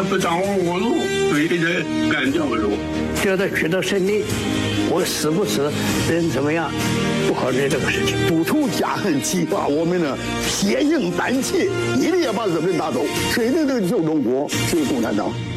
不掌握我路，对人干掉路。 觉得取得胜利，我死不死，人怎么样，不考虑这个事情。 补充加恨激发我们的血性胆气，一定要把日本人打走，谁能救中国？救共产党。